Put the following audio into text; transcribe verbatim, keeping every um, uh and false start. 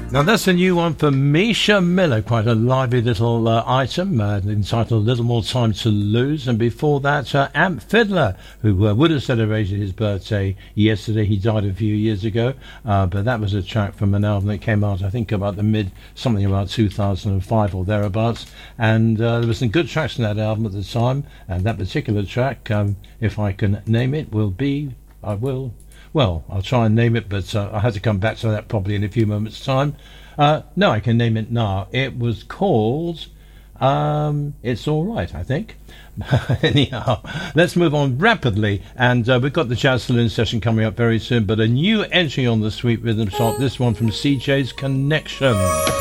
Now that's a new one for Misha Miller, quite a lively little uh, item uh, entitled Little More Time to Lose. And before that, uh, Amp Fiddler, who uh, would have celebrated his birthday yesterday. He died a few years ago, uh, but that was a track from an album that came out, I think, about the mid, something about two thousand five or thereabouts. And uh, there were some good tracks in that album at the time, and that particular track, um, if I can name it, will be, I will... Well, I'll try and name it, but uh, I had to come back to that probably in a few moments' time. Uh, no, I can name it now. It was called um, It's All Right, I think. Anyhow, let's move on rapidly. And uh, we've got the Jazz Saloon session coming up very soon, but a new entry on the Sweet Rhythm Chart, this one from C J's Connection.